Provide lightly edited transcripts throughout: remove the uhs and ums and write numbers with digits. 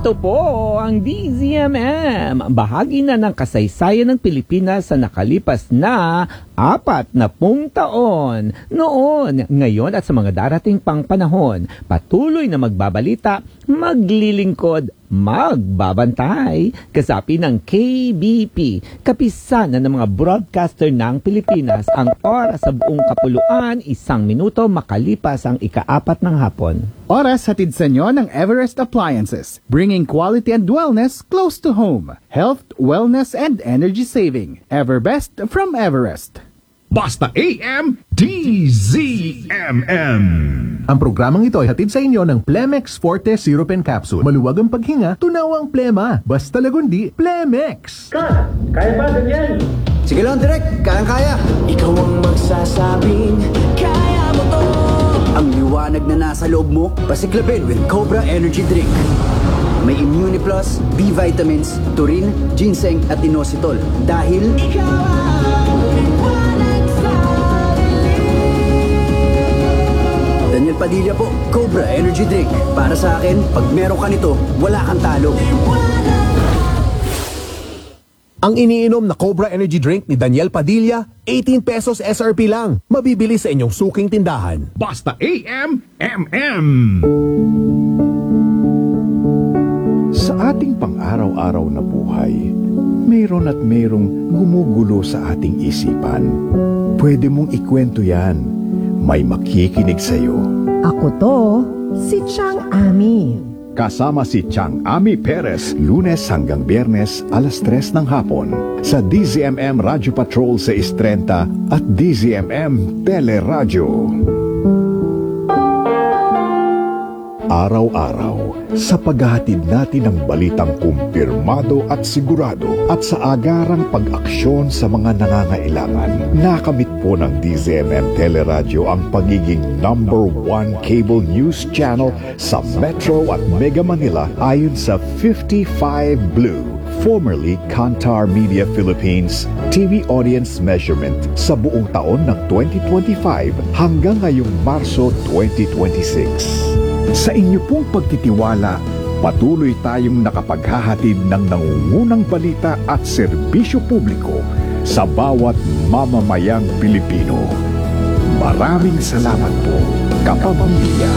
Ito po ang DZMM, bahagi na ng kasaysayan ng Pilipinas sa nakalipas na 40 taon. Noon, ngayon at sa mga darating pang panahon, patuloy na magbabalita, maglilingkod, magbabantay, kasapi ng KBP, kapisanan ng mga broadcaster ng Pilipinas. Ang oras sa buong kapuluan, 1 minuto makalipas ang ika-4 ng hapon. Oras hatid sa inyo ng Everest Appliances, bringing quality and wellness close to home. Health, wellness, and energy saving. Everbest from Everest. Basta AM DZMM. Ang programang ito ay hatid sa inyo ng Plemex Forte Syrup and Capsule. Maluwag ang paghinga, tunaw ang plema. Basta lagundi, Plemex. Kaya ba ganyan? Sige lang, Direk. Kayang-kaya. Ikaw ang magsasabing kaya mo to. Ang liwanag na nasa loob mo, pasiklabin with Cobra Energy Drink. May Immune Plus, B vitamins, taurine, ginseng at inositol. Dahil Ikaw ang liwanag sa dilim. Daniel Padilla po, Cobra Energy Drink. Para sa akin, pag meron ka nito, wala kang talo. Ang iniinom na Cobra Energy Drink ni Daniel Padilla, 18 pesos SRP lang. Mabibili sa inyong suking tindahan. Basta AM MM. Sa ating pang-araw-araw na buhay, mayroon at mayroong gumugulo sa ating isipan. Pwede mong ikwento yan. May makikinig sa'yo. Ako to, si Chang Ami. Kasama si Chang Ami Perez, Lunes hanggang Biyernes, alas 3 ng hapon. Sa DZMM Radio Patrol sa 6:30 at DZMM Teleradyo. Araw-araw, sa paghahatid natin ng balitang kumpirmado at sigurado at sa agarang pag-aksyon sa mga nangangailangan, nakamit po ng DZMM Teleradyo ang pagiging #1 cable news channel sa Metro at Mega Manila ayon sa 55 Blue, formerly Kantar Media Philippines TV audience measurement sa buong taon ng 2025 hanggang ngayong Marso 2026. Sa inyo pong pagtitiwala, patuloy tayong nakapaghahatid ng nangungunang balita at serbisyo publiko sa bawat mamamayang Pilipino. Maraming salamat po, kapamilya.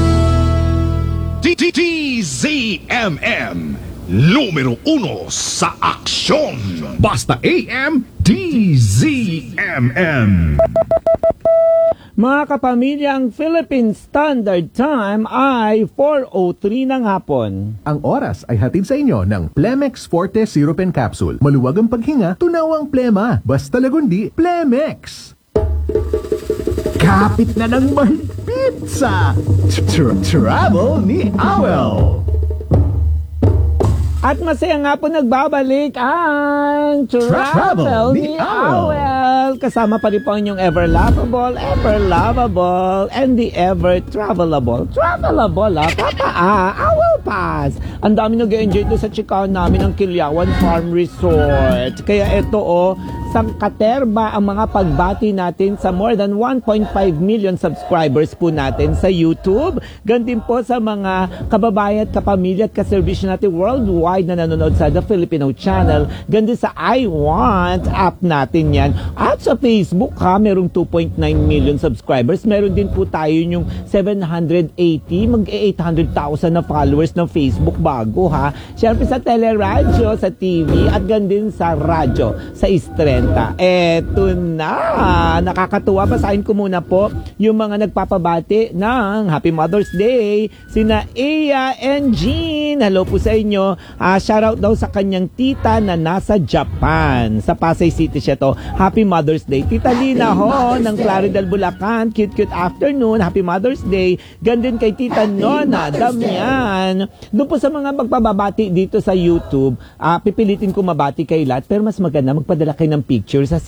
DZMM, numero 1 sa aksyon. Basta AM DZMM. Mga kapamilya, ang Philippine Standard Time ay 4:03 ng hapon. Ang oras ay hatid sa inyo ng Plemex Forte Syrup and Capsule. Maluwag ang paghinga, tunaw ang plema. Basta lagundi, Plemex. Kapit na ng mahigpit sa Travel ni Awel. At masaya nga po nagbabalik ang Travel ni Awel. Kasama pa rin po ang inyong ever lovable, and the ever travelable. Travelable, Awel Pass. Ang dami nag-enjoy doon sa chikaw namin ng Kilyawan Farm Resort. Kaya ito sangkaterba ang mga pagbati natin sa more than 1.5 million subscribers po natin sa YouTube. Ganun din po sa mga kababayan at kapamilya at kaservisyo natin worldwide na nanonood sa The Filipino Channel. Ganun din sa I Want app natin yan. At sa Facebook merong 2.9 million subscribers. Meron din po tayo yung 780, mag-800,000 na followers ng Facebook bago Siyempre sa teleradyo, sa TV, at ganun din sa radyo, sa Istrenta. Eto na! Nakakatuwa. Basahin ko muna po yung mga nagpapabati ng Happy Mother's Day. Sina Aya and Jean. Hello po sa inyo. Shoutout daw sa kanyang tita na nasa Japan. Sa Pasay City siya to. Happy Mother's Day. Tita Lina ng Claridel, Bulacan. Cute afternoon. Happy Mother's Day. Gandun kay Tita Nona Damian. Doon po sa mga magpababati dito sa YouTube, pipilitin ko mabati kay lahat. Pero mas maganda magpadala kayo ng picture sa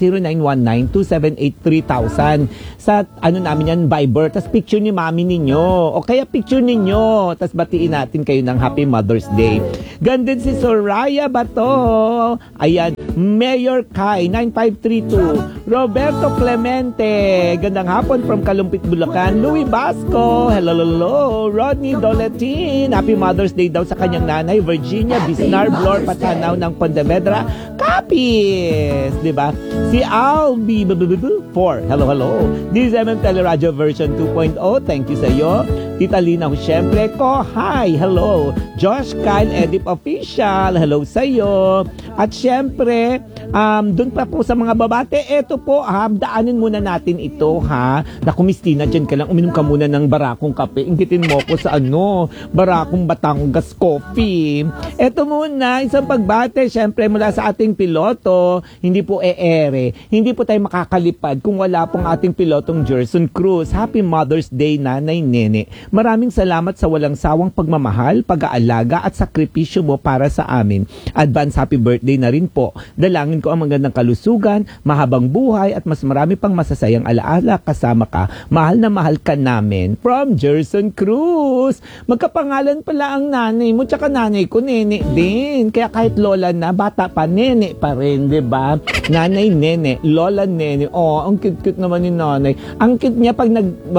0919-2783,000 sa namin yan, Viber. Tas picture ni mami ninyo. O kaya picture ninyo. Tas batiin natin kayo ng Happy Mother's Day. Gandun si Soraya Bato. Ayan. Mayor Kai, 9532. Roberto Clemente. Gandang hapon from Kalumpit, Bulacan. Louis Basco. Hello. Rodney Doletin. Happy Mother's Day daw sa kanyang nanay, Virginia Bisnar Blor Patanaw ng Pontevedra. Kapis! Diba? Si Albi 4. Hello. DZMM Teleradio version 2.0. Thank you sa iyo. Tita Lina, syempre ko. Hi. Hello. Josh Kyle Edip Official. Hello sa iyo. At syempre, dun pa po sa mga babate, eto po, daanin muna natin ito, ha? Naku, Mistina, dyan ka lang, uminom ka muna ng barakong kape. Inggitin mo ko sa barakong Batangas coffee. Eto muna, isang pagbate, syempre, mula sa ating piloto, hindi po hindi po tayo makakalipad kung wala pong ating pilotong Gerson Cruz. Happy Mother's Day, Nanay Nene. Maraming salamat sa walang sawang pagmamahal, pag-aalaga at sakripisyo mo para sa amin. Advance happy birthday na rin po. Dalangin ko ang magandang kalusugan, mahabang buhay at mas marami pang masasayang alaala kasama ka. Mahal na mahal ka namin. From Gerson Cruz. Magkapangalan pala ang nanay mo tsaka nanay ko, Nene din. Kaya kahit lola na, bata pa, Nene pa rin, diba? Nanay Nene, Lola Nene. Oh, ang cute-cute naman ni nanay. Ang cute niya pag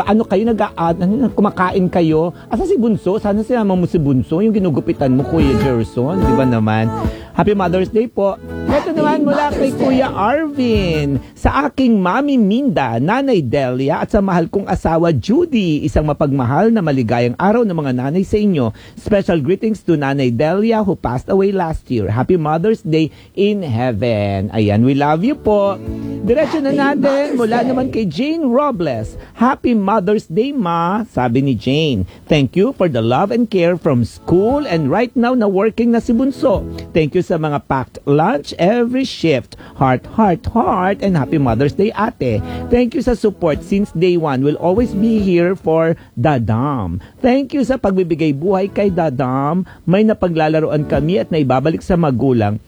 kumakain kayo. Asa si Bunso? Sana sinama mo si Bunso, yung ginugupitan mo, Kuya Gerson. Diba naman? Happy Mother's Day po. Ito naman mula kay Kuya Arvin. Sa aking Mami Minda, Nanay Delia at sa mahal kong asawa Judy. Isang mapagmahal na maligayang araw ng mga nanay sa inyo. Special greetings to Nanay Delia who passed away last year. Happy Mother's Day in heaven. Ayan, we love you po. Diretso na natin mula naman kay Jane Robles. Happy Mother's Day, Ma, sabi ni Jane. Thank you for the love and care from school and right now na working na si Bunso. Thank you sa mga packed lunch every shift. Heart, and Happy Mother's Day, Ate. Thank you sa support since day one. We'll always be here for Dadam. Thank you sa pagbibigay buhay kay Dadam. May napaglalaroan kami at naibabalik sa magulang.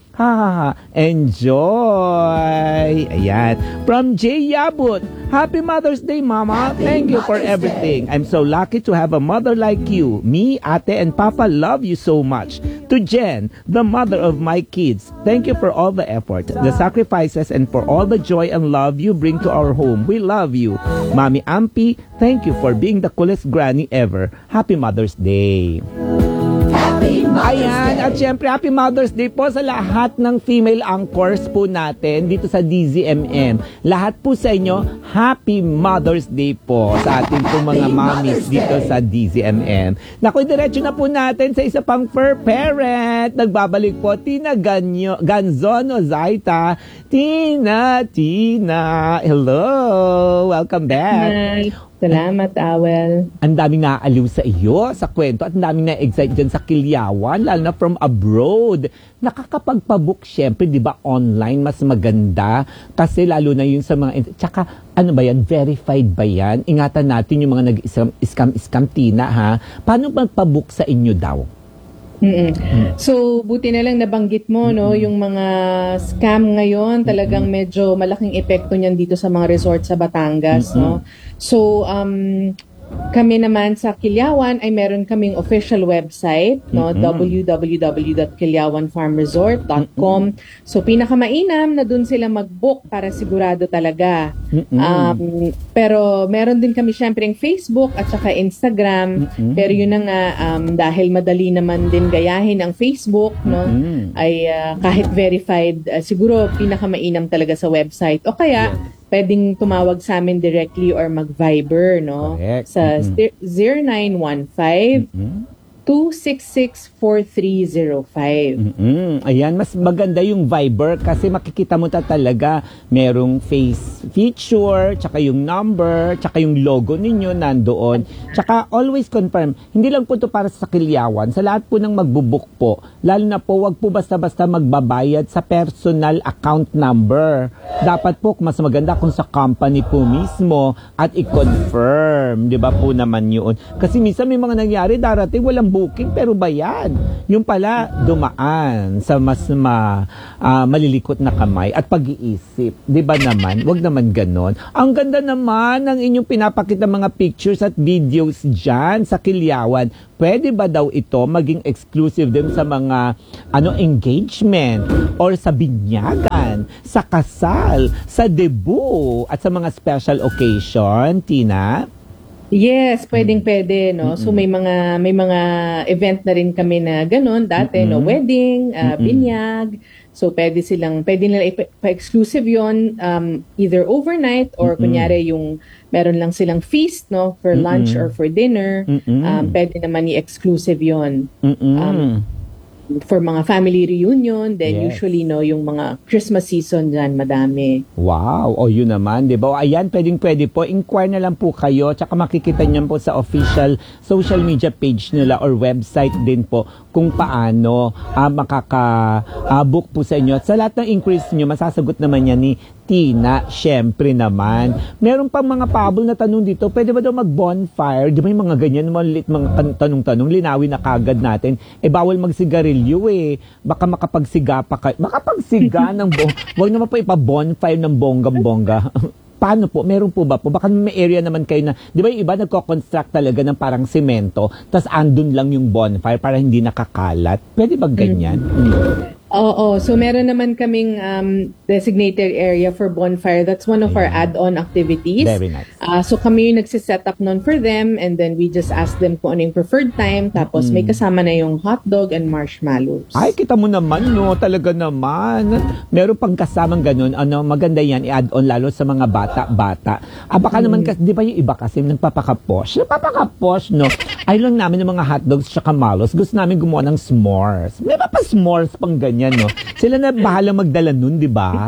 Enjoy! Ayan. From J. Yabut, Happy Mother's Day, Mama. Thank you for everything. I'm so lucky to have a mother like you. Me, Ate, and Papa love you so much. To Jen, the mother of my kids, thank you for all the effort, the sacrifices, and for all the joy and love you bring to our home. We love you. Mami Ampi, thank you for being the coolest granny ever. Happy Mother's Day. Ayan, at syempre Happy Mother's Day po sa lahat ng female anchors po natin dito sa DZMM. Lahat po sa inyo, Happy Mother's Day po sa ating po mga mommies dito sa DZMM. Naku, diretso na po natin sa isa pang fur parent. Nagbabalik po, Tina Ganzono Zaita. Tina, hello! Welcome back! Hi. Salamat, Awel. Ang daming naaaliw sa iyo, sa kwento, at ang daming na-excite dyan sa Kilyawan, lalo na from abroad. Nakakapagpabook, syempre, di ba, online, mas maganda. Kasi lalo na yun sa mga, tsaka, ano ba yan, verified ba yan? Ingatan natin yung mga nag-scam, Tina, ha? Paano magpabook sa inyo daw? So, buti na lang nabanggit mo, no, yung mga scam ngayon, talagang medyo malaking epekto niyan dito sa mga resort sa Batangas, no. So, kami naman sa Kilyawan ay meron kaming official website, no, www.kilyawanfarmresort.com. So, pinakamainam na dun sila mag-book para sigurado talaga. Pero meron din kami syempre yung Facebook at saka Instagram. Pero yun na nga, dahil madali naman din gayahin ang Facebook, no, ay kahit verified, siguro pinakamainam talaga sa website. O kaya, pwedeng tumawag sa amin directly or mag-Viber, no? Correct. Sa 0915 266-4305. Ayan, mas maganda yung Viber kasi makikita mo talaga merong face feature, tsaka yung number, tsaka yung logo ninyo nandoon. Tsaka always confirm, hindi lang po ito para sa Kilyawan, sa lahat po ng magbubook po. Lalo na po, wag po basta-basta magbabayad sa personal account number. Dapat po, mas maganda kung sa company po mismo at i-confirm. Di ba po naman yun? Kasi minsan may mga nangyari, darating walang booking pero bayad. Yung pala dumaan sa mas malilikot na kamay at pag-iisip. 'Di ba naman? Wag naman ganon. Ang ganda naman ng inyong pinapakita mga pictures at videos dyan sa Kilyawan. Pwede ba daw ito maging exclusive din sa mga engagement or sa binyagan, sa kasal, sa debut at sa mga special occasion, Tina? Yes, pwedeng-pwede, no? So may mga event na rin kami na ganun dati, no? Wedding, binyag. So pwede nila pa-exclusive 'yon, either overnight or kunyari yung meron lang silang feast, no, for lunch or for dinner. Pwede naman i-exclusive 'yon. For mga family reunion, then usually, no, yung mga Christmas season dyan, madami. Wow, yun naman, di ba? Ayan, pwede po, inquire na lang po kayo, tsaka makikita niyo po sa official social media page nila or website din po kung paano makaka-book po sa inyo. At sa lahat ng inquiries niyo, masasagot naman yan ni Tina, syempre naman. Meron pang mga pabol na tanong dito, pwede ba daw mag-bonfire? Di ba yung mga ganyan, mga tanong-tanong, linawin na kagad natin. Bawal magsigarilyo baka makapagsiga pa kayo. Makapagsiga ng wag naman po ipa-bonfire ng bonggang-bongga. Paano po? Meron po ba po? Baka may area naman kayo na, di ba yung iba nagko-construct talaga ng parang semento, tas andun lang yung bonfire para hindi nakakalat. Pwede ba ganyan? Oo, so meron naman kaming designated area for bonfire. That's one of our add-on activities. Very nice. So kami yung nagsiset up nun for them, and then we just ask them kung ano yung preferred time, tapos may kasama na yung hotdog and marshmallows. Ay, kita mo naman, no? Talaga naman. Meron pang kasamang ganun. Maganda yan, i-add-on lalo sa mga bata-bata. Baka naman kasi, di ba yung iba kasi nagpapakaposh, no? Ay lang namin ng mga hotdogs tsaka malos. Gusto namin gumawa ng s'mores. May ba pa s'mores pang ganyan, no? Sila na bahala magdala nun, di ba?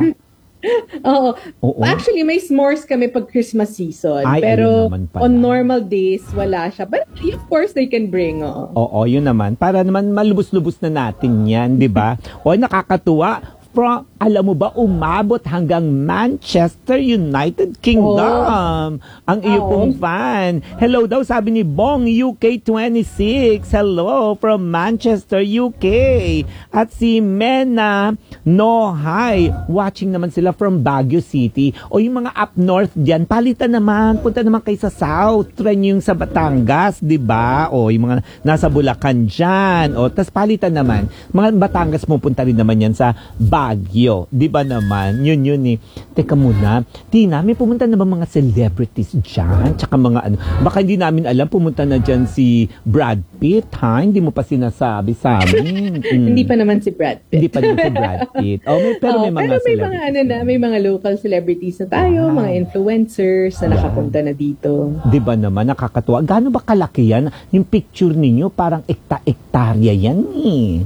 Oo. Actually, may s'mores kami pag Christmas season. Ay, pero naman pala. on normal days, wala siya. But of course, they can bring. Oo, yun naman. Para naman malubos-lubos na natin yan, di ba? Nakakatuwa. Alam mo ba, umabot hanggang Manchester, United Kingdom. Ang iyo pong fan. Hello daw, sabi ni Bong, UK 26. Hello from Manchester, UK. At si Mena Nohay, watching naman sila from Baguio City. O yung mga up north dyan, palitan naman. Punta naman kayo sa south. Try nyo yung sa Batangas, di ba? O yung mga nasa Bulacan dyan. Tas palitan naman. Mga Batangas mo punta rin naman yan sa Baguio. Di ba naman? Yun eh. Teka muna. Tina, may pumunta na ba mga celebrities dyan? Tsaka mga baka hindi namin alam, pumunta na dyan si Brad Pitt, ha? Hindi mo pa sinasabi sa amin. Hindi pa naman si Brad Pitt. Hindi pa naman si Brad Pitt. Pero may mga celebrities. May mga local celebrities na tayo, mga influencers na nakapunta na dito. Di ba naman? Nakakatuwa. Gaano ba kalaki yan? Yung picture ninyo, parang ektarya yan eh.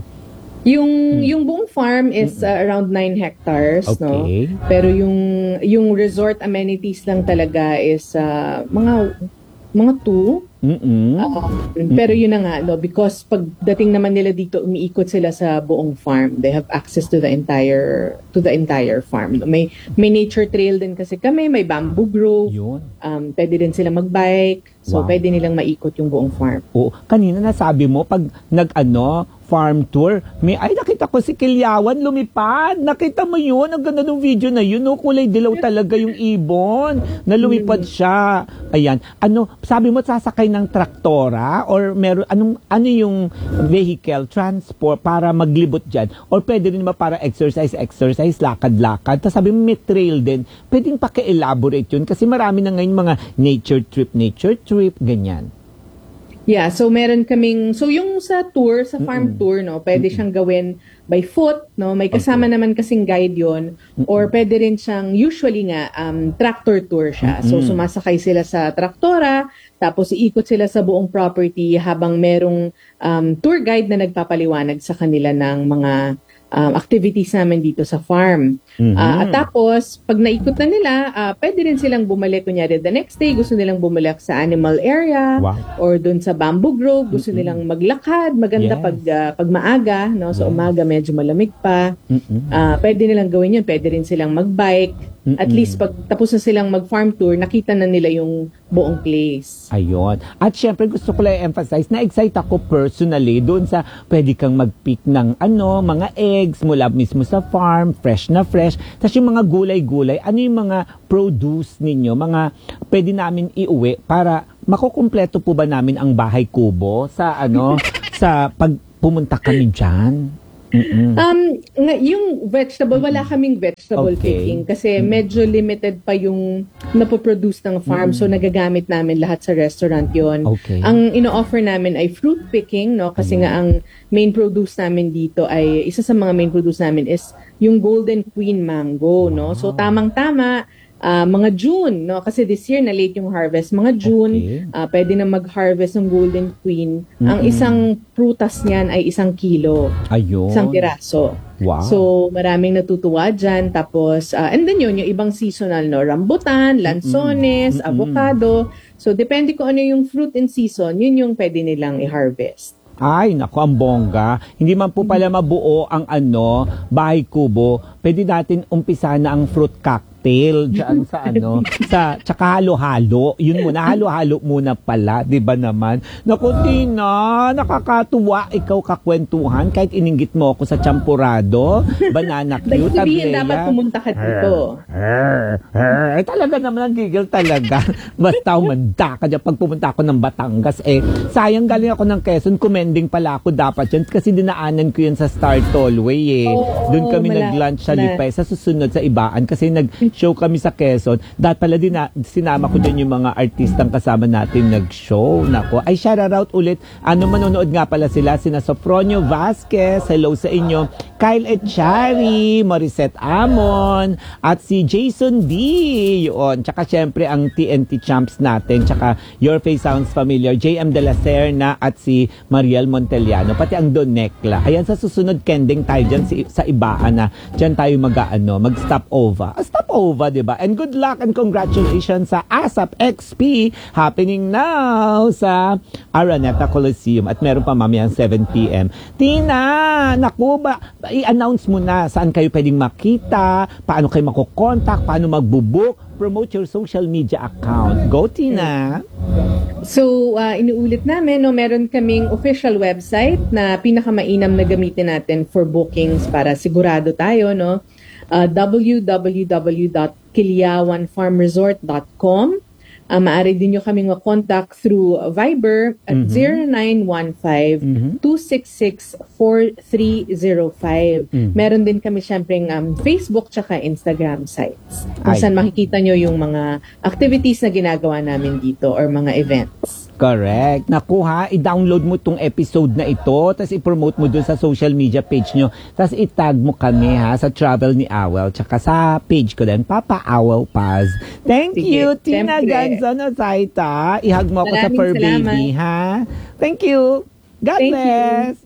Yung buong farm is around 9 hectares, no? Pero yung resort amenities lang talaga is mga 2. Pero yun na nga, no, because pagdating naman nila dito, umiikot sila sa buong farm. They have access to the entire farm. May nature trail din kasi kami, may bamboo grove. Pwede din sila magbike. So pwede nilang maikot yung buong farm. Kanina nasabi mo pag farm tour, nakita ko si Kilyawan lumipad. Nakita mo yun? Ang ganda ng video na yun. Kulay dilaw talaga yung ibon na lumipad siya. Ayan. Sabi mo sasakay ng traktora or ano yung vehicle, transport para maglibot dyan? Or pwede rin ba para exercise, lakad-lakad? Tapos sabi mo may trail din. Pwedeng paki-elaborate yun kasi marami na ngayon mga nature trip, ganyan. Yeah, so meron kaming, yung sa tour, sa farm tour, no, pwede siyang gawin by foot, no, may kasama naman kasing guide yon, or pwede rin siyang, usually nga, tractor tour siya. So sumasakay sila sa traktora, tapos iikot sila sa buong property habang merong tour guide na nagpapaliwanag sa kanila ng mga activities namin dito sa farm. At tapos, pag naikot na nila, pwede rin silang bumalik. Kunyari, the next day, gusto nilang bumalik sa animal area or dun sa bamboo grove. Gusto nilang maglakad. Maganda pag maaga. No? So, umaga medyo malamig pa. Pwede nilang gawin yun. Pwede rin silang magbike. At least pag tapos na silang mag-farm tour, nakita na nila yung buong place. Ayun. At syempre gusto ko lang emphasize na excite ako personally doon sa pwede kang mag-pick ng mga eggs mula mismo sa farm, fresh na fresh. Tapos yung mga gulay-gulay, ano yung mga produce ninyo, mga pwede namin iuwi para makukumpleto po ba namin ang bahay kubo sa sa pag pumunta kami dyan? Yung vegetable, wala kaming vegetable picking kasi medyo limited pa yung napoproduce ng farm, so nagagamit namin lahat sa restaurant yon. Okay. Ang ino-offer namin ay fruit picking, no? Kasi nga ang main produce namin dito ay, isa sa mga main produce namin is yung Golden Queen mango, no? So tamang-tama, mga June, no? Kasi this year na late yung harvest. Mga June, pwede na mag-harvest ng Golden Queen. Ang isang prutas niyan ay 1 kilo. Ayun. Isang piraso. Wow. So, maraming natutuwa dyan. Tapos, and then yung ibang seasonal, no? Rambutan, lansones, avocado. So, depende kung ano yung fruit in season, yun yung pwede nilang i-harvest. Ay, naku, ang bongga. Hindi man po pala mabuo ang bahay kubo. Pwede natin umpisa na ang fruit cocktail dyan sa tsaka halo-halo. Yun muna, halo-halo muna pala, di ba naman? Naku, Tina, nakakatuwa ikaw kakwentuhan kahit ininggit mo ako sa champurado, banana cute, Sabihin, dapat pumunta ka dito. Ay, talaga naman ang gigil talaga. Basta umanda ka dyan. Pag pumunta ako ng Batangas, sayang galing ako ng Quezon, commending pala ako dapat yan kasi dinaanan ko yun sa Star Tollway Doon kami nag-lunch sa Lipay, sa susunod sa Ibaan kasi nag-show kami sa Quezon. Dahil pala sinama ko dyan yung mga artistang kasama natin nag-show. Nako, ay shout out ulit. Manonood nga pala sila, sina Sofronio Vasquez, hello sa inyo, Kyle Echari, Morissette Amon, at si Jason D. Yun. Tsaka syempre ang TNT champs natin, tsaka Your Face Sounds Familiar, JM De La Serna, at si Mariel Monteliano, pati ang Don Necla. Ayan, sa susunod kending tayo dyan sa Ibaan na dyan tayo mag-stop over. Stop over, di ba? And good luck and congratulations sa ASAP XP happening now sa Araneta Coliseum. At meron pa mamayang 7 p.m. Tina, naku ba, i-announce mo na saan kayo pwedeng makita, paano kayo makukontak, paano magbubook, promote your social media account. Go, Tina! So, inuulit namin, meron kaming official website na pinakamainam na gamitin natin for bookings para sigurado tayo, www.kilyawanfarmresort.com. Maaari din nyo kaming makontak through Viber at 0915-266-4305. Meron din kami syempreng Facebook tsaka Instagram sites. Kung saan makikita nyo yung mga activities na ginagawa namin dito or mga events. Correct. Naku i-download mo tong episode na ito, tapos i-promote mo dun sa social media page nyo, tapos i-tag mo kami sa Travel ni Awel, tsaka sa page ko din, Papa Awel Paz. Thank you, Tina Ganzon Osaita. Ihag mo ako sa fur baby, ha? Thank you. God bless.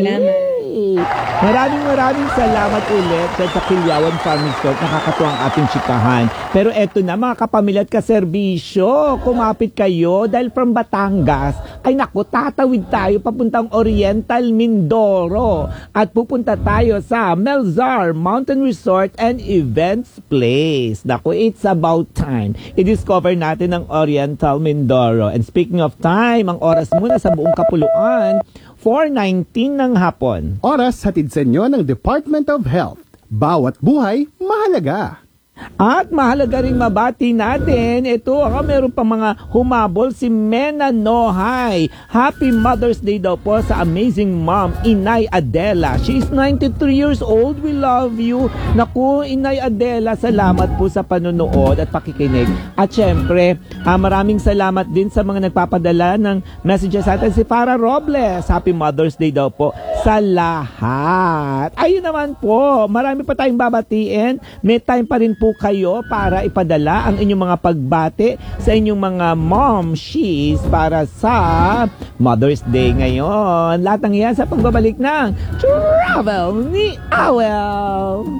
Maraming salamat ulit sa Kilyawan Farm Resort. Nakakatuwang ating chikahan. Pero eto na mga kapamilya at kaserbisyo, kumapit kayo dahil from Batangas, ay naku, tatawid tayo papuntang Oriental Mindoro at pupunta tayo sa Melzar Mountain Resort and Events Place. Naku, it's about time. I-discover natin ang Oriental Mindoro. And speaking of time, ang oras muna sa buong kapuluan, 4:19 ng hapon. Oras hatid sa inyo ng Department of Health. Bawat buhay, mahalaga. At mahalaga rin mabati natin, meron pa mga humabol si Mena Nohay. Happy Mother's Day daw po sa amazing mom, Inay Adela. She is 93 years old. We love you. Naku, Inay Adela, salamat po sa panonood at pakikinig. At syempre, maraming salamat din sa mga nagpapadala ng messages sa atin. Si Farah Robles, Happy Mother's Day daw po sa lahat. Ayun naman po, marami pa tayong babatiin. May time pa rin po kayo para ipadala ang inyong mga pagbati sa inyong mga momshies para sa Mother's Day ngayon. Lahat ng yan sa pagbabalik ng Travel ni Awel.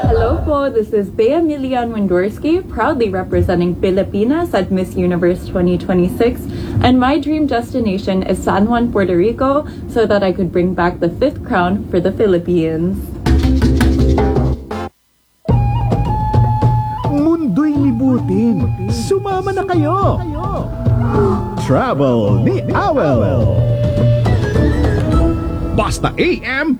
Hello po, this is Bea Milian Wendorski, proudly representing Pilipinas at Miss Universe 2026, and my dream destination is San Juan, Puerto Rico, so that I could bring back the 5th crown for the Philippines. Mundo'y libutin. Sumama na kayo. Travel ni Awel. Basta AM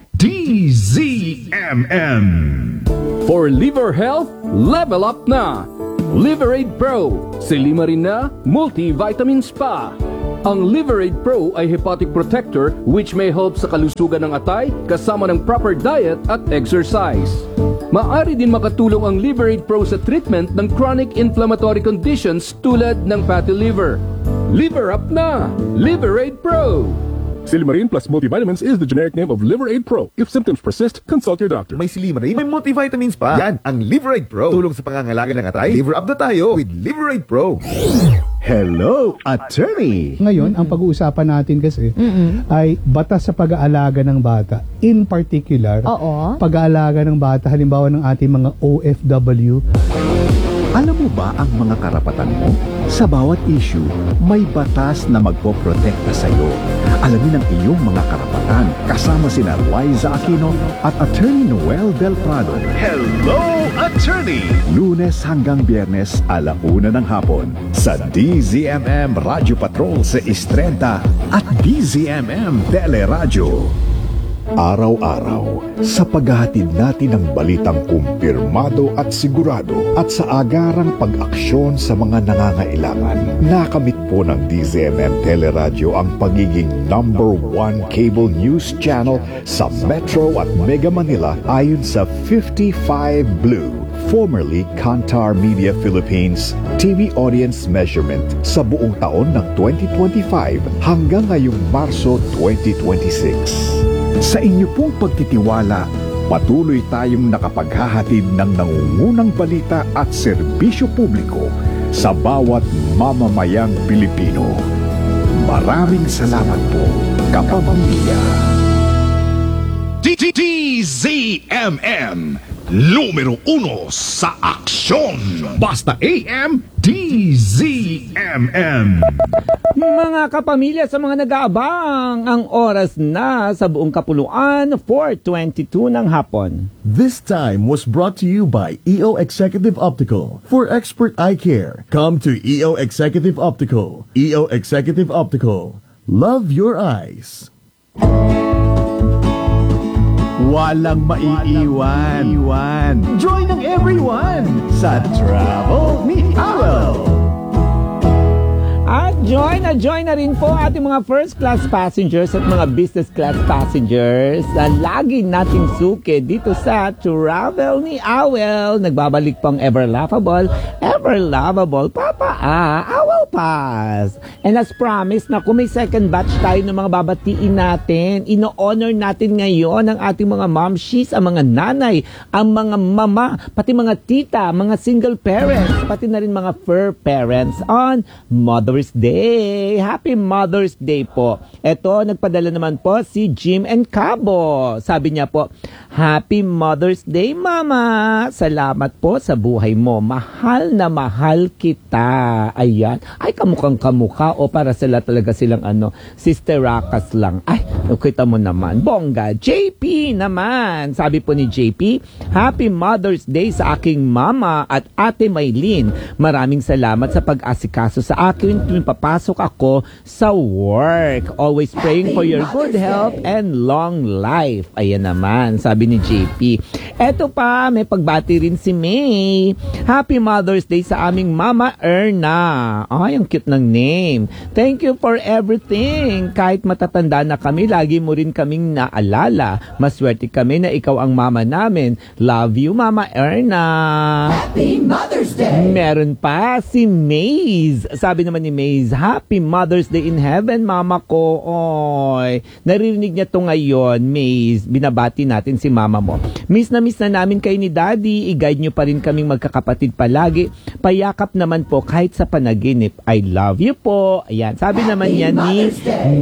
DZMM. For liver health, level up na! Liverade Pro, silima rin na, multivitamins pa. Ang Liverade Pro ay hepatic protector which may help sa kalusugan ng atay kasama ng proper diet at exercise. Maaari din makatulong ang Liverade Pro sa treatment ng chronic inflammatory conditions tulad ng fatty liver. Liver up na! Liverade Pro! Silimarin plus multivitamins is the generic name of Liverade Pro. If symptoms persist, consult your doctor. May Silimarin, may multivitamins pa. Yan, ang Liverade Pro. Tulong sa pangangalaga ng atay. Liver up na tayo with Liverade Pro. Hello, attorney! Ngayon, ang pag-uusapan natin kasi ay batas sa pag-aalaga ng bata. In particular, pag-aalaga ng bata, halimbawa ng ating mga OFW. Alam mo ba ang mga karapatan mo? Sa bawat issue, may batas na magpoprotekta sa iyo. Alamin ang iyong mga karapatan kasama sina Liza Aquino at Attorney Noel Del Prado. Hello, Attorney! Lunes hanggang Biyernes, 1:00 ng hapon sa DZMM Radio Patrol 630 at DZMM Teleradyo. Araw-araw, sa paghahatid natin ng balitang kumpirmado at sigurado at sa agarang pag-aksyon sa mga nangangailangan, nakamit po ng DZMM Teleradyo ang pagiging #1 cable news channel sa Metro at Mega Manila ayon sa 55 Blue, formerly Kantar Media Philippines, TV audience measurement sa buong taon ng 2025 hanggang ngayong Marso 2026. Sa inyo pong pagtitiwala, patuloy tayong nakapaghahatid ng nangungunang balita at serbisyo publiko sa bawat mamamayang Pilipino. Maraming salamat po, kapamilya. DZMM, numero 1 sa aksyon. Basta AM DZMM. Mga kapamilya, sa mga nag-aabang, ang oras na sa buong kapuluan, 4:22 ng hapon. This time was brought to you by EO Executive Optical. For expert eye care, come to EO Executive Optical. EO Executive Optical. Love your eyes. Walang maiiwan. Join ng everyone sa Travel ni Awel. At join na rin po ating mga first class passengers at mga business class passengers na lagi nating suke dito sa Travel ni Awel. Nagbabalik pang ever lovable, Papa Awel Pass. And as promised, na kung may second batch tayo ng mga babatiin natin, ino-honor natin ngayon ang ating mga momshies, ang mga nanay, ang mga mama, pati mga tita, mga single parents, pati na rin mga fur parents on Mother's Day. Happy Mother's Day po. Eto, nagpadala naman po si Jim and Cabo. Sabi niya po, Happy Mother's Day, Mama. Salamat po sa buhay mo. Mahal na mahal kita. Ayan. Ay, kamukhang kamukha o para sila talaga silang Sister Rakas lang. Ay, nakita mo naman. Bongga. JP naman. Sabi po ni JP, Happy Mother's Day sa aking mama at Ate Maylin. Maraming salamat sa pag-asikaso sa akin tuwing papasok ako sa work. Always praying for your good health and long life. Ayan naman, sabi ni JP. Eto pa, may pagbati rin si May. Happy Mother's Day sa aming Mama Erna. Ay, ang cute ng name. Thank you for everything. Kahit matatanda na kami, lagi mo rin kaming naalala. Maswerte kami na ikaw ang mama namin. Love you, Mama Erna. Happy Mother's Day! Meron pa si Maze. Sabi naman ni Maze, Happy Mother's Day in heaven, mama ko. Oy, naririnig niya to ngayon, Maze. Binabati natin si mama mo. Miss na namin kayo ni Daddy. I-guide nyo pa rin kaming magkakapatid palagi. Payakap naman po kahit sa panaginip. I love you po. Ayan, sabi naman niya ni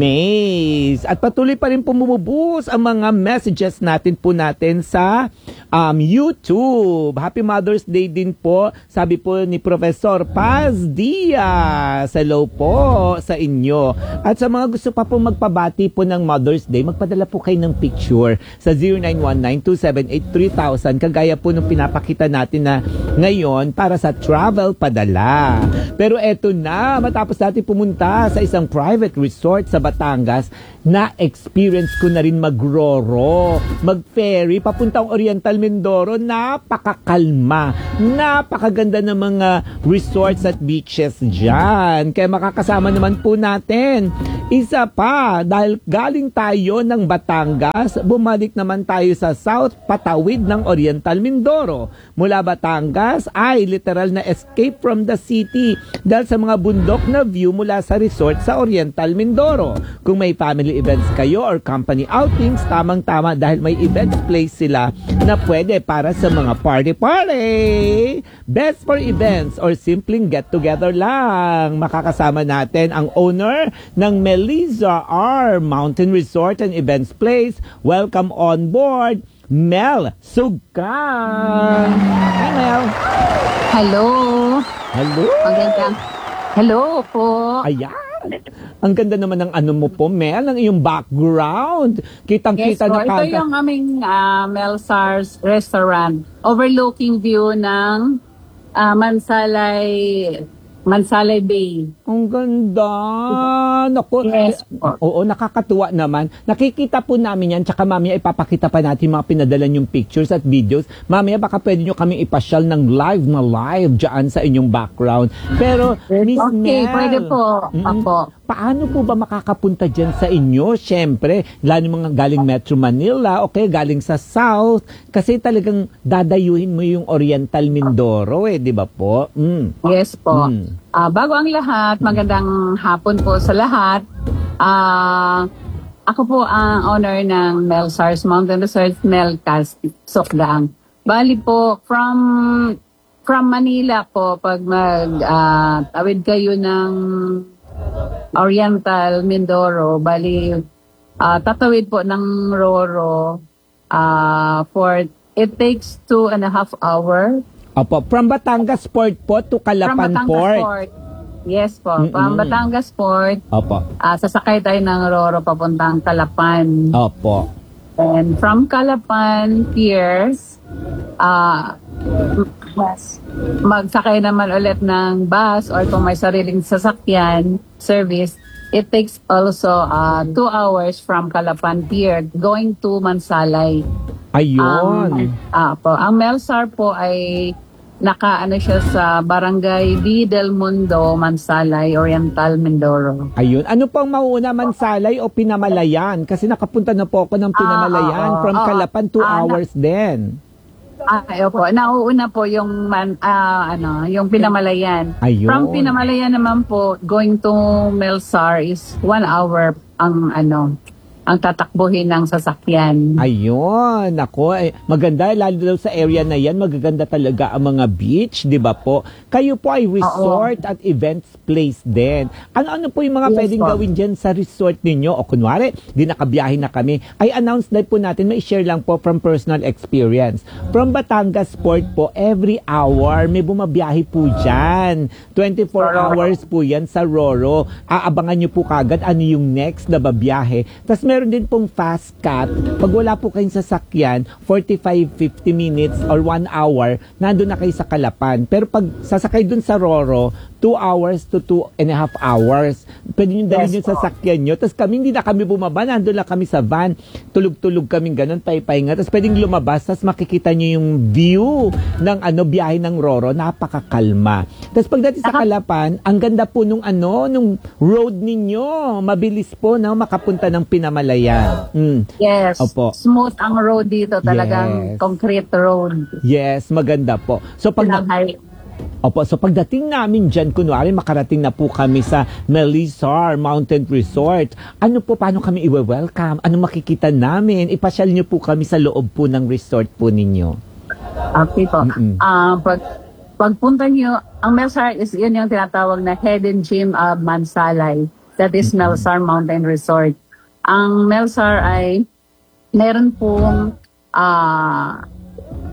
Maze. At patuloy pa rin pumubus ang mga messages natin po natin sa YouTube. Happy Mother's Day din po, sabi po ni Professor Paz Diaz. Hello po sa inyo. At sa mga gusto pa po magpabati po ng Mother's Day, magpadala po kayo ng picture sa 0919-278-3000 kagaya po nung pinapakita natin na ngayon para sa travel padala. Pero eto na, matapos natin pumunta sa isang private resort sa Batangas, na-experience ko na rin mag-roro, mag-ferry, papuntang Oriental Mindoro. Napakakalma, napakaganda ng mga resorts at beaches dyan. Kaya makakasama naman po natin isa pa, dahil galing tayo ng Batangas, bumalik naman tayo sa South, patawid ng Oriental Mindoro. Mula Batangas ay literal na escape from the city dahil sa mga bundok na view mula sa resort sa Oriental Mindoro. Kung may family events kayo or company outings, tamang-tama dahil may events place sila na pwede para sa mga party-party. Best for events or simpleng get-together lang. Makakasama natin ang owner ng Melissa R. Mountain Resort and Events Place. Welcome on board, Mel Sugkan. Hi, Mel. Hello. Hello. Magandang. Hello po. Ayan. Ang ganda naman ng ano mo po, Mel, ng iyong background. Kitang-kita Yes, na ito yung aming Melsar's restaurant. Overlooking view ng Mansalay Bay. Ang ganda. Naku, yes, oo, nakakatuwa naman. Nakikita po namin yan, tsaka mamaya ipapakita pa natin mga pinadala yung pictures at videos. Mamaya baka pwede nyo kami ipasyal ng live na live dyan sa inyong background. Pero, Miss Okay, Mel, pwede po. Apo. paano po ba makakapunta dyan sa inyo? Siyempre, lalo mga galing Metro Manila, okay, galing sa South, kasi talagang dadayuhin mo yung Oriental Mindoro di ba po? Yes po. Bago ang lahat, magandang hapon po sa lahat. Ako po ang owner ng Melsar's Mountain Resort, Melcas Sokdang. Bali po, from Manila po, pag tawid kayo ng Oriental Mindoro, bali tatawid po ng Roro it takes 2.5 hours. Opo, from Batangas Port po to Calapan Port. Yes po, from Batangas Port. Opo. Sasakay tayo ng Roro papuntang Calapan. Opo. And from Calapan Piers, magsakay naman ulit ng bus or kung may sariling sasakyan service, it takes also 2 hours from Calapan Pier going to Mansalay. Ayun. Ang Melsar po ay nakaano siya sa Barangay D. Del Mundo, Mansalay, Oriental Mindoro. Ayun. Ano pang mauna, Mansalay o Pinamalayan? Kasi nakapunta na po ako ng Pinamalayan. From Calapan, 2 hours din. Opo. Nauuna po yung yung Pinamalayan. Ayun. From Pinamalayan naman po, going to Melsar is 1 hour ang tatakbuhin ng sasakyan. Ayun, ako, maganda, lalo daw sa area na yan, magaganda talaga ang mga beach, di ba po? Kayo po ay resort at events place din. Ano po yung mga pwedeng gawin dyan sa resort ninyo? O kunwari, di nakabiyahe na kami, ay announce na po natin, may share lang po from personal experience. From Batangas Port po, every hour, may bumabiyahe po dyan. 24 hours po yan sa Roro. Aabangan nyo po kagad ano yung next na babiyahe. Tapos meron din pong fast cut. Pag wala po kayong sasakyan, 45-50 minutes or 1 hour, nandun na kayo sa Calapan. Pero pag sasakay dun sa Roro, 2 hours to 2.5 hours. Pwede nyo dalhin yung sasakyan nyo. Tapos kami, hindi na kami bumaba. Nandun lang kami sa van. Tulog-tulog kami ganun, pay-pahinga. Tapos pwedeng lumabas. Tapos makikita nyo yung view ng biyahe ng Roro. Napakakalma. Tapos pagdating sa Calapan, ang ganda po nung road ninyo. Mabilis po na makapunta ng Pinamalayan. Yes. Opo. Smooth ang road dito. Talagang concrete road. Yes, maganda po. So pagdating namin dyan, kunwari makarating na po kami sa Melissar Mountain Resort, paano kami i-welcome? Ano makikita namin? Ipasyal nyo po kami sa loob po ng resort po ninyo. Okay po. Pagpunta nyo, ang Melsar is yun yung tinatawag na hidden gem of Mansalay. That is Melsar Mountain Resort. Ang Melsar ay meron pong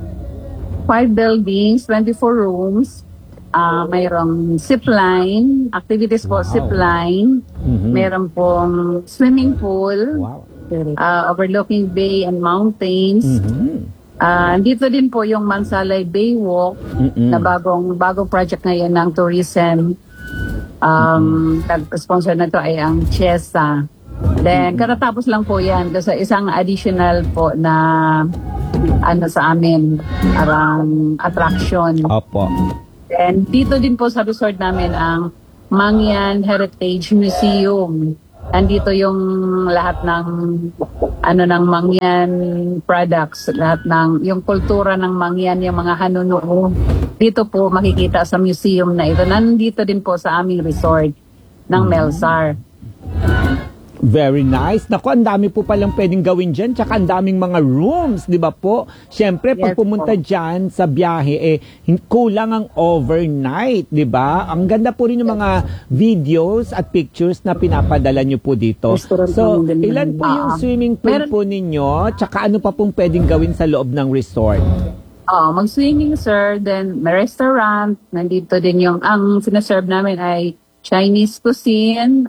5 buildings, 24 rooms. Mayroong zipline, activities po zipline. Mayroon pong swimming pool, overlooking bay and mountains. Dito din po yung Mansalay Bay Walk na bagong project ngayon ng tourism. Nag-sponsor na to ay ang Chesa. Then katatapos lang po yan kasi isang additional po na sa amin, parang attraction. Opo. And dito din po sa resort namin ang Mangyan Heritage Museum. Andito yung lahat ng ng Mangyan products, lahat ng yung kultura ng Mangyan, yung mga hanunuo. Dito po makikita sa museum na ito. Nandito din po sa aming resort ng Melsar. Very nice. Naku, ang dami po palang pwedeng gawin dyan. Tsaka ang daming mga rooms, di ba po? Siyempre, pag pumunta dyan sa biyahe, kulang ang overnight, di ba? Ang ganda po rin yung mga videos at pictures na pinapadala nyo po dito. So, ilan po yung swimming pool po ninyo? Tsaka ano pa pong pwedeng gawin sa loob ng resort? Mag-swimming, sir. Then, may restaurant. Nandito din ang sinaserve namin ay Chinese cuisine,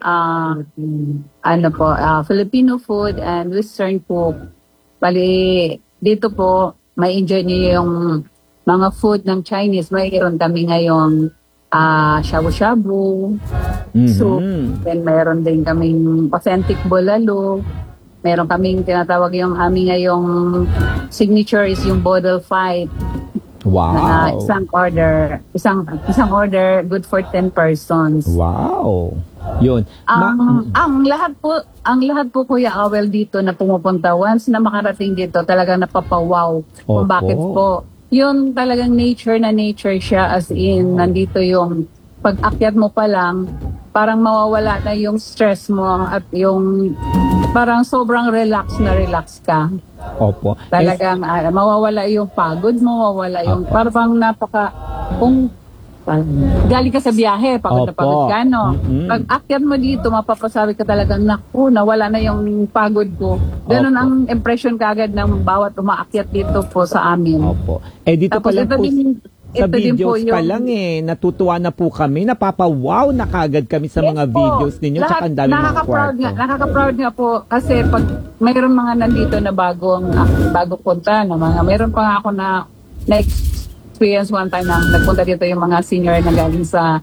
Filipino food and Western food. Bali, dito po, may enjoy niyo yung mga food ng Chinese. Mayroon kami ngayong shabu-shabu, soup. Then mayroon din kaming authentic bolalo. Meron kaming tinatawag yung aming ngayong signature is yung Bodol Fight. Wow. Isang order good for 10 persons. Wow. Yun. Ang lahat po Kuya Awel dito na pumupunta once na makarating dito talagang napapawaw kung bakit po. Yun talagang nature siya, as in nandito yung pag-akyat mo pa lang parang mawawala na yung stress mo at yung parang sobrang relax ka. Opo. Talagang mawawala yung pagod mo, mawawala yung parang kung galing ka sa biyahe, pagod na pagod ka, no? Pag akyat mo dito, mapapasabi ka talagang, naku, nawala na yung pagod ko. Ganun ang impression kagad ng bawat umaakyat dito po sa amin. Opo. Dito tapos pa lang po sa videos yung, pa lang natutuwa na po kami, napapawaw na kagad kami sa mga videos ninyo, tsaka ang dami mga kwarto. Nakaka-proud nga po kasi pag mayroon mga nandito na bago punta na mayroon pa nga ako na experience one time na nagpunta dito yung mga senior na galing sa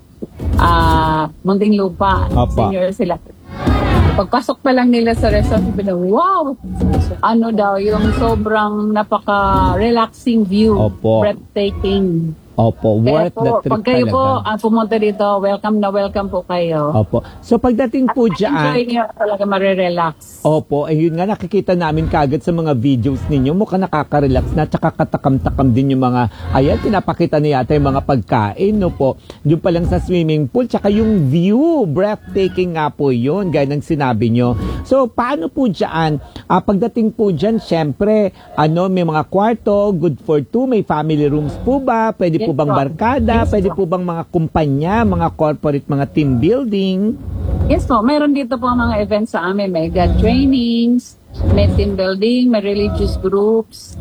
Muntinlupa. Senior sila. Pagpasok pa lang nila sa resort, wow! Ano daw, yung sobrang napaka-relaxing view. Opo. Breathtaking. Opo, worth the trip pag kayo talaga. po pumunta dito, welcome po kayo. Opo. So pagdating po dyan, enjoy nyo talaga marirelax. Opo, yun nga nakikita namin kagad sa mga videos ninyo, mukhang nakaka-relax na, tsaka katakam-takam din yung mga, pinapakita na yata yung mga pagkain, no po. Yung pa lang sa swimming pool, tsaka yung view, breathtaking nga po yun, gaya ng sinabi nyo. So, paano po dyan? Pagdating po dyan, syempre, may mga kwarto, good for two, may family rooms po ba? Pwede po bang barkada? Pwede po bang mga kumpanya, mga corporate, mga team building? Yes po, mayroon dito po mga events sa amin. May God trainings, may team building, may religious groups,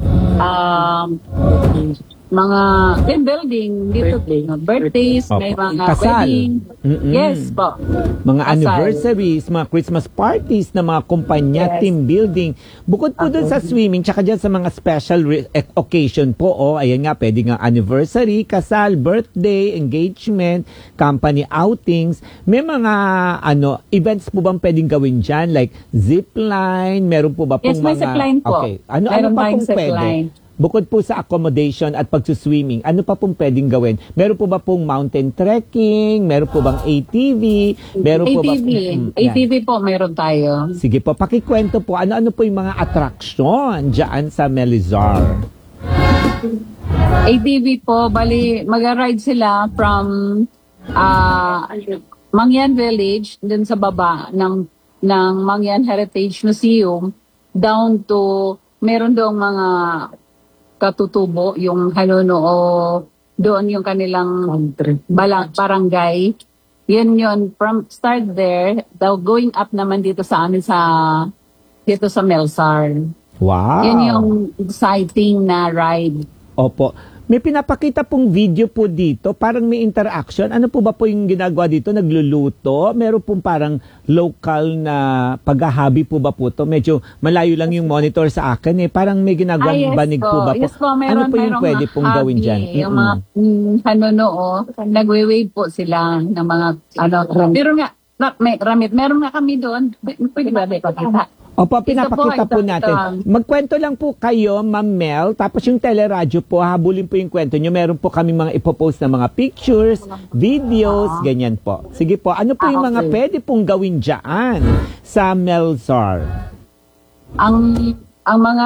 mga team building dito, birthdays, may mga kasal. wedding. Yes po. Mga Kasal. anniversaries, mga Christmas parties na mga kumpanya, team building. Bukod po dun sa swimming, tsaka dyan sa mga special occasion po, ayan nga, pwede nga anniversary, kasal, birthday, engagement, company outings. May mga events po bang pwedeng gawin dyan? Like zipline, meron po ba pong Yes, may zipline po. Okay. Ano Meron pa pong tayong pwede? zipline. Bukod po sa accommodation at pagsuswimming, ano pa pong pwedeng gawin? Meron po ba pong mountain trekking? Meron po bang ATV? Meron po ba ATV po, meron tayo. Sige po, pakikwento po, ano po yung mga attraction dyan sa Melizar? ATV po, bali, mag-ride sila from Mangyan Village, dun sa baba ng Mangyan Heritage Museum, down to, meron doong mga katutubo, yung hanunuo, doon yung kanilang barangay. Yun, from start there, going up naman dito sa amin dito sa Melsar. Wow! Yun yung exciting na ride. Opo. May pinapakita pong video po dito, parang may interaction. Ano po ba po yung ginagawa dito? Nagluluto? Meron pong parang local na paghahabi po ba po to? Medyo malayo lang yung monitor sa akin eh. Parang may ginagawang banig po ba po? Yes po, meron, ano po yung pwede pong gawin dyan? Yung mga nagwe-wave po sila ng mga pero nga, ramit, meron nga kami doon. Pwede ba ipakita? Opo, pinapakita po natin. Magkwento lang po kayo, Ma'am Mel, tapos yung teleradyo po, habulin po yung kwento nyo. Meron po kami mga ipopost na mga pictures, videos, ganyan po. Sige po, ano po yung mga pwede pong gawin dyan sa Melzar? Ang mga